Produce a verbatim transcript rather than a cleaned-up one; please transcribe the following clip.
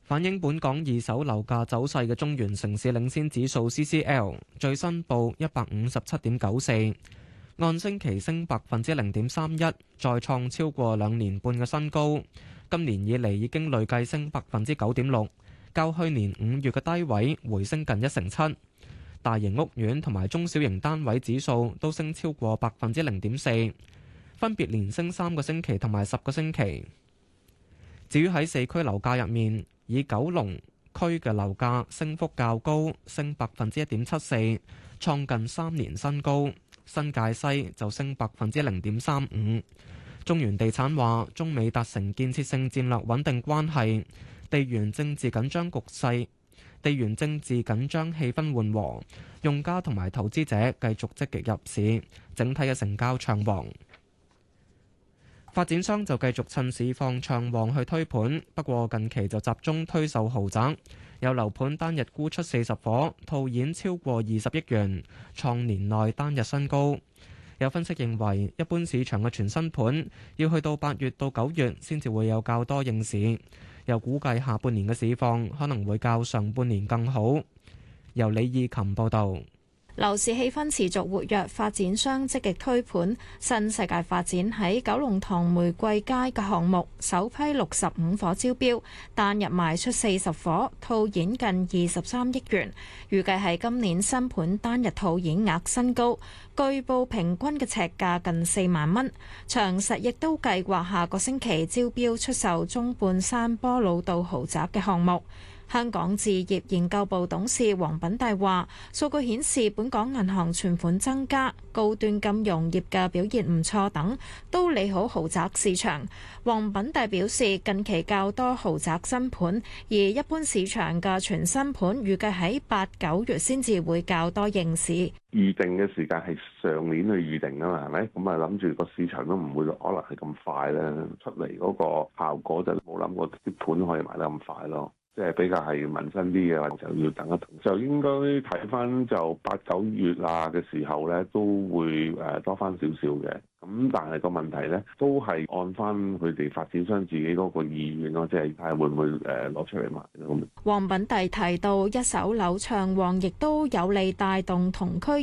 反映本港二手樓價走勢嘅中原城市領先指數 C C L 最新報一百五十七點九四，按星期升百分之零點三一，再創超過兩年半嘅新高。今年以嚟已經累計升百分之九點六，較去年五月嘅低位回升近一成七。大型屋苑同埋中小型單位指數都升超過百分之零點四，分別連升三個星期同埋十個星期。至於喺四區樓價入面，以九龍區嘅樓價升幅較高，升百分之一點七四，創近三年新高。新界西就升百分之零點三五。中原地產話，中美達成建設性戰略穩定關係，地緣政治緊張局勢，地緣政治緊張氣氛緩和，用家同埋投資者繼續積極入市，整體嘅成交暢旺。發展商就繼續趁市況暢旺去推盤，不過近期就集中推售豪宅，有樓盤單日沽出四十伙，套現超過二十億元，創年內單日新高。有分析認為，一般市場嘅全新盤要去到八月到九月先至會有較多應市，又估計下半年嘅市況可能會較上半年更好。由李義琴報導。 樓市氣氛持續活躍，發展商積極推盤。新世界發展喺九龍塘玫瑰街嘅項目首批六十五伙招標，單日賣出四十伙，套現近二十三億元，預計係今年新盤單日套現額新高，據報平均嘅尺價近四萬蚊。長實亦都計劃下個星期招標出售中半山波老道豪宅嘅項目。香港置業研究部董事黃品大話，數據顯示本港銀行存款增加、高端金融業嘅表現唔錯等，都利好豪宅市場。黃品大表示，近期較多豪宅新盤，而一般市場嘅全新盤預計喺八九月先至會較多應市。 預定嘅時間係上年去預定啊嘛，係咪？咁啊諗住個市場都唔會可能係咁快咧，出嚟嗰個效果就冇諗過啲盤可以賣得咁快咯。即係比較係民生啲嘅，就要等一等，就應該睇翻就八九月啊嘅時候咧，都會誒多翻少少嘅。咁但係個問題咧，都係按翻佢哋發展商自己嗰個意願咯，即係睇下會唔會誒攞出嚟賣咯。 黃品第提到，一手樓暢旺亦都有利帶動同區